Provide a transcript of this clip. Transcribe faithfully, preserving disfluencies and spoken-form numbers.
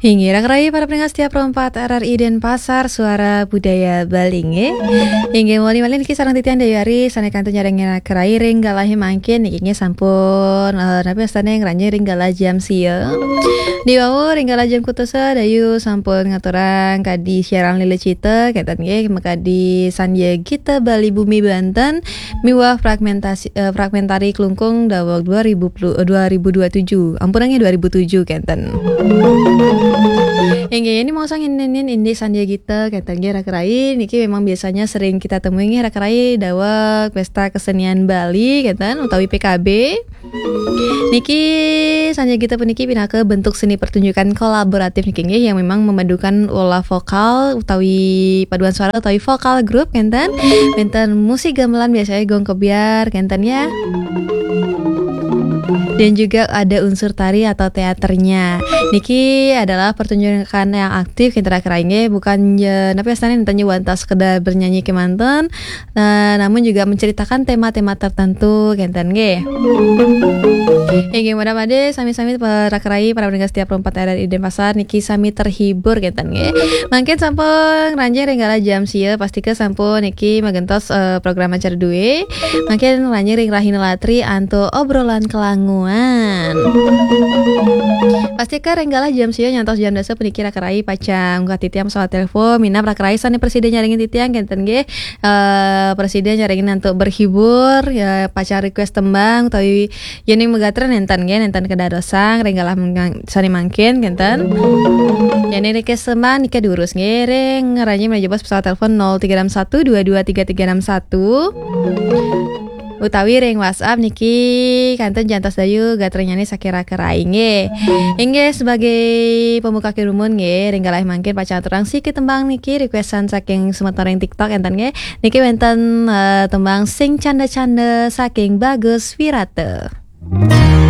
Hingga rai para pendengar setiap perempat R R I Denpasar Suara Budaya Balinge. Hingga mali malin iki sareng titian dayari sanekan tu nyareng kerai ring galahi mangkin iki sampun uh, nabi astane ngranye ring gala jam sia. Di wau ring gala jam kutusa dayu sampun ngaturan kadi siaran lile cita ketan ge makadi sanje kita Bali Bumi Banten miwah fragmentasi uh, fragmentari kelungkung dawak dua ribu dua puluh tujuh. Ampunannya dua ribu tujuh kenten. Hingga ini mau sang inin indi sandia kita katanya rakerai niki memang biasanya sering kita temui nih rakerai dawak pesta kesenian Bali katan utawi P K B. Niki sandia kita puniki pindah ke bentuk seni pertunjukan kolaboratif niki yang memang memadukan olah vokal utawi paduan suara utawi vokal grup kenten benten musik gamelan biasanya gong kebiar kenten ya. Dan juga ada unsur tari atau teaternya. Niki adalah pertunjukan yang aktif kita rakerainya bukan ya tapi asalnya nanya wantas sekedar bernyanyi kemanten, nah, namun juga menceritakan tema-tema tertentu kenten ge. Hingga mudah-mudahan sami-sami para rakerai para pendengar setiap perempat R R I Denpasar niki sami terhibur kenten ge. Mungkin sampun ranjang renggala jam sia pasti ke sampun niki magentos uh, program acara duwe. Mungkin ranjang ring rahina latri anto obrolan kelangu pasti ke renggala jam sia nyantos jam dasa peniki rakerai pacang muka titiang soal telepon minap rakerai sani presiden nyaringin titiang kenten ge uh, presiden nyaringin untuk berhibur ya pacar request tembang tapi yening megatren enten ge enten kedadosang renggala sani mangkin kenten yening request tembang nika diurus ngereng ngeranya menjebas pesawat telepon nol tiga enam satu dua dua tiga tiga enam satu utawi ring WhatsApp niki kanten jantos dayu gatrenya nih sakira kerai nge inge sebagai pemuka kirumun nge ring galah mangkin pacar terang sih tembang niki requestan saking sementara yang TikTok enten nge niki wenten uh, tembang sing canda-canda saking Bagus Wirate.